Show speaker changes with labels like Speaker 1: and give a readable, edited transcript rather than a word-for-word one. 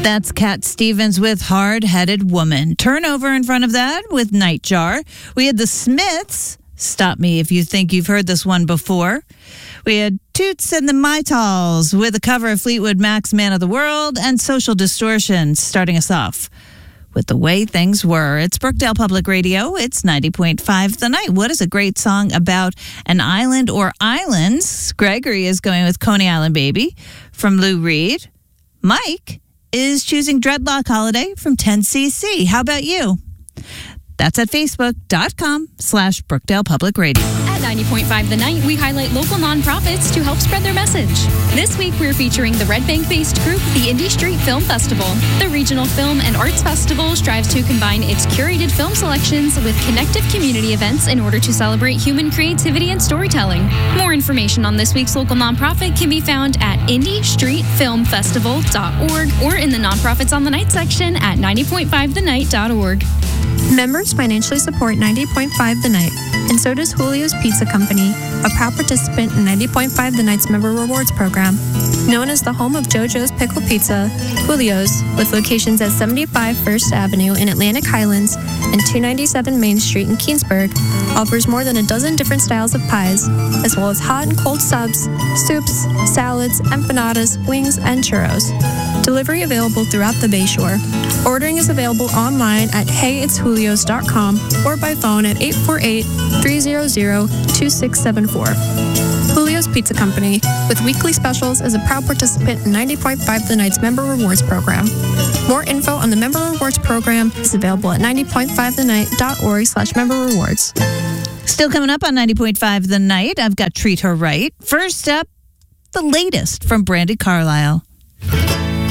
Speaker 1: That's Cat Stevens with Hard-Headed Woman. Turnover in front of that with Nightjar. We had the Smiths. Stop me if you think you've heard this one before. We had Toots and the Mytals with a cover of Fleetwood Mac's Man of the World, and Social Distortion starting us off with The Way Things Were. It's Brookdale Public Radio. It's 90.5 The Night. What is a great song about an island or islands? Gregory is going with Coney Island Baby from Lou Reed. Mike is choosing Dreadlock Holiday from 10cc. How about you? That's at facebook.com/Brookdale Public Radio.
Speaker 2: At 90.5 The Night, we highlight local nonprofits to help spread their message. This week, we're featuring the Red Bank-based group, the Indie Street Film Festival. The regional film and arts festival strives to combine its curated film selections with connective community events in order to celebrate human creativity and storytelling. More information on this week's local nonprofit can be found at indiestreetfilmfestival.org or in the Nonprofits on the Night section at 90.5thenight.org.
Speaker 3: Members financially support 90.5 The Night, and so does Julio's Pizza Company, a proud participant in 90.5 The Night's Member Rewards Program. Known as the home of JoJo's Pickle Pizza, Julio's, with locations at 75 First Avenue in Atlantic Highlands and 297 Main Street in Keansburg, offers more than a dozen different styles of pies, as well as hot and cold subs, soups, salads, empanadas, wings, and churros. Delivery available throughout the Bayshore. Ordering is available online at heyitsjulios.com or by phone at 848-300-2674. Julio's Pizza Company, with weekly specials, is a proud participant in 90.5 The Night's Member Rewards Program. More info on the Member Rewards Program is available at 90.5thenight.org/member rewards.
Speaker 1: Still coming up on 90.5 The Night, I've got Treat Her Right. First up, the latest from Brandi Carlile.